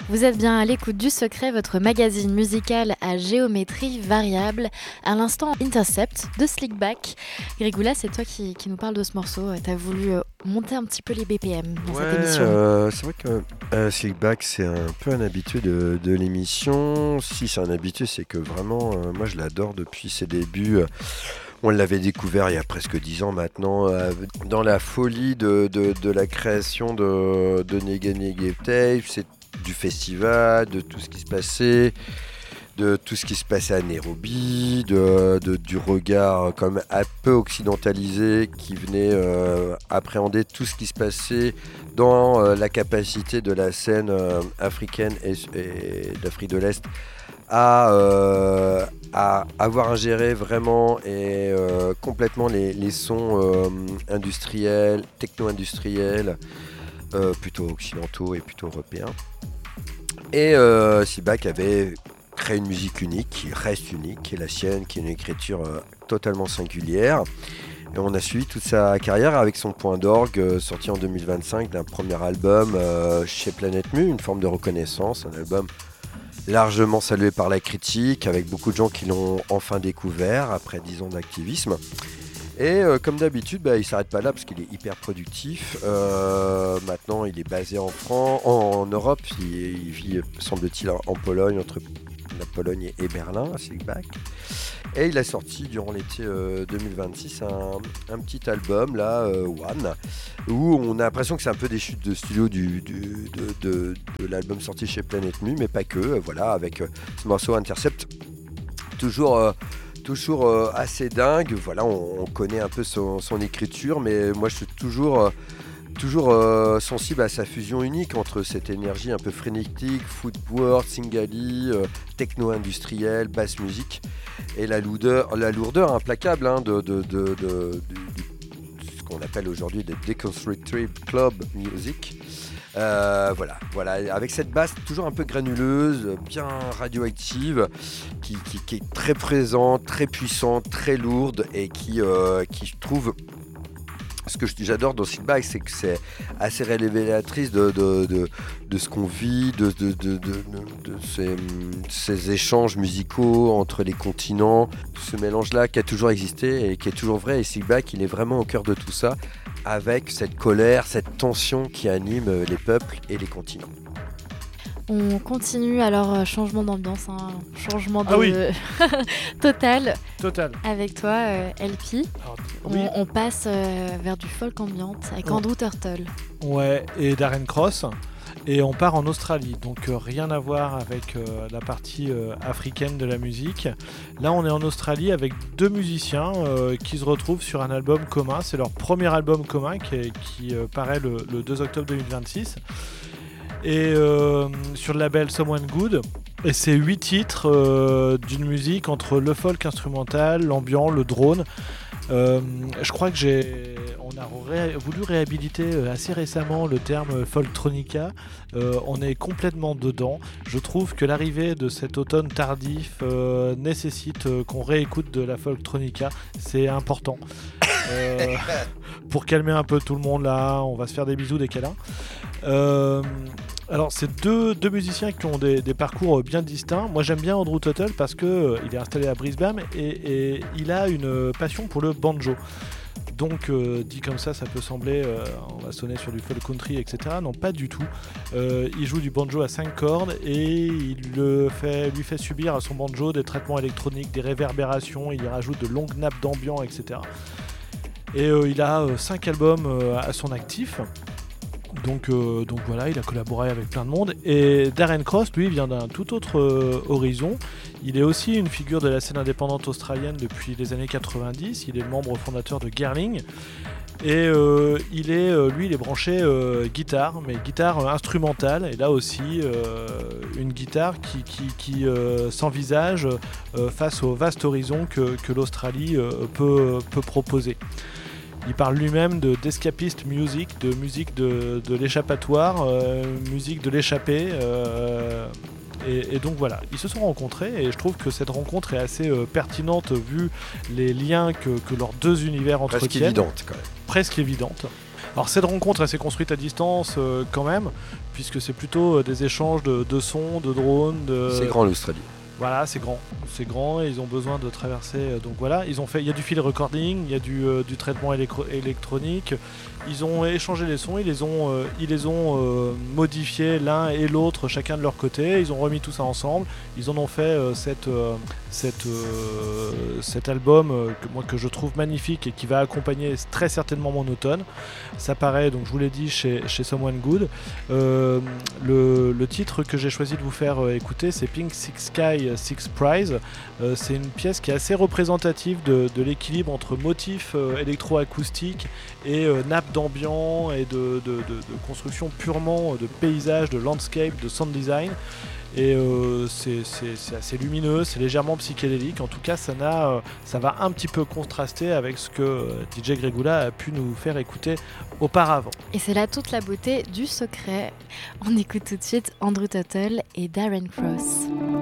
Vous êtes bien à l'écoute du Secret, votre magazine musical à géométrie variable. À l'instant, Intercept de Slickback. Grigoula, c'est toi qui nous parle de ce morceau. Tu as voulu monter un petit peu les BPM dans cette émission. C'est vrai que Slickback, c'est un peu un habitué de l'émission. Si c'est un habitué, c'est que vraiment, moi je l'adore depuis ses débuts. On l'avait découvert il y a presque 10 ans maintenant, dans la folie de la création de Nega Nega Tape. C'est du festival, de tout ce qui se passait, de tout ce qui se passait à Nairobi, du regard comme un peu occidentalisé qui venait appréhender tout ce qui se passait dans la capacité de la scène africaine et d'Afrique de l'Est à avoir ingéré vraiment et complètement les sons industriels, techno-industriels, plutôt occidentaux et plutôt européens. Et Slickback avait créé une musique unique, qui reste unique, qui est la sienne, qui est une écriture totalement singulière. Et on a suivi toute sa carrière avec son point d'orgue sorti en 2025 d'un premier album chez Planète Mu, une forme de reconnaissance, un album largement salué par la critique, avec beaucoup de gens qui l'ont enfin découvert après 10 ans d'activisme. Et comme d'habitude, il ne s'arrête pas là parce qu'il est hyper productif. Maintenant, il est basé en Europe. Il vit, semble-t-il, en Pologne, entre la Pologne et Berlin, à Slickback. Et il a sorti durant l'été 2026 un petit album, là, One, où on a l'impression que c'est un peu des chutes de studio de l'album sorti chez Planète Mu, mais pas que. Voilà, avec ce morceau Intercept, toujours assez dingue. Voilà, on connaît un peu son écriture, mais moi je suis toujours sensible à sa fusion unique entre cette énergie un peu frénétique, footwork, singali, techno-industrielle, basse musique, et la lourdeur implacable de ce qu'on appelle aujourd'hui de Deconstructive Club Music. Voilà, avec cette basse toujours un peu granuleuse, bien radioactive, qui est très présente, très puissante, très lourde, et qui je trouve, ce que j'adore dans Slickback, c'est que c'est assez révélatrice de ce qu'on vit, de ces échanges musicaux entre les continents, ce mélange-là qui a toujours existé et qui est toujours vrai. Et Slickback, il est vraiment au cœur de tout ça, avec cette colère, cette tension qui anime les peuples et les continents. On continue alors, changement d'ambiance, changement de... oui. Total. Avec toi, LP. Alors, oui. On passe vers du folk ambiante avec Andrew Turtle. Ouais, et Darren Cross. Et on part en Australie, donc rien à voir avec la partie africaine de la musique. Là, on est en Australie avec deux musiciens qui se retrouvent sur un album commun. C'est leur premier album commun qui paraît le 2 octobre 2026. Et sur le label Someone Good. Et c'est 8 titres d'une musique entre le folk instrumental, l'ambiant, le drone. Je crois que on a voulu réhabiliter assez récemment le terme folktronica. On est complètement dedans. Je trouve que l'arrivée de cet automne tardif nécessite qu'on réécoute de la folktronica. C'est important. Pour calmer un peu tout le monde là, on va se faire des bisous, des câlins. Alors c'est deux musiciens qui ont des parcours bien distincts. Moi j'aime bien Andrew Turtle parce que il est installé à Brisbane et il a une passion pour le banjo. Donc dit comme ça peut sembler on va sonner sur du folk country, etc. Non, pas du tout. Il joue du banjo à 5 cordes et il lui fait subir à son banjo des traitements électroniques, des réverbérations, il y rajoute de longues nappes d'ambiance, etc. Et il a 5 albums à son actif. Donc voilà, il a collaboré avec plein de monde. Et Darren Cross, lui, vient d'un tout autre horizon. Il est aussi une figure de la scène indépendante australienne depuis les années 90. Il est le membre fondateur de Girling. Et il est branché guitare, mais guitare instrumentale. Et là aussi, une guitare qui s'envisage face au vaste horizon que l'Australie peut proposer. Il parle lui-même d'escapist music, de musique de l'échappatoire, musique de l'échappée. Et donc voilà, ils se sont rencontrés et je trouve que cette rencontre est assez pertinente vu les liens que leurs deux univers entretiennent. Presque évidente quand même. Presque évidente. Alors cette rencontre, elle s'est construite à distance quand même, puisque c'est plutôt des échanges de sons, de drones. C'est grand l'Australie. Voilà, c'est grand et ils ont besoin de traverser. Donc voilà, il y a du field recording, il y a du traitement électronique. Ils ont échangé les sons, ils les ont modifiés l'un et l'autre, chacun de leur côté. Ils ont remis tout ça ensemble. Ils en ont fait cet album que je trouve magnifique et qui va accompagner très certainement mon automne. Ça paraît, donc je vous l'ai dit, chez Someone Good. Le titre que j'ai choisi de vous faire écouter, c'est Pink Six Sky Six Prize. C'est une pièce qui est assez représentative de l'équilibre entre motifs électroacoustiques et nappes d'ambiance et de construction purement de paysage, de landscape, de sound design. Et c'est assez lumineux, c'est légèrement psychédélique. En tout cas, ça va un petit peu contraster avec ce que DJ Gregula a pu nous faire écouter auparavant. Et c'est là toute la beauté du secret. On écoute tout de suite Andrew Tuttle et Darren Cross.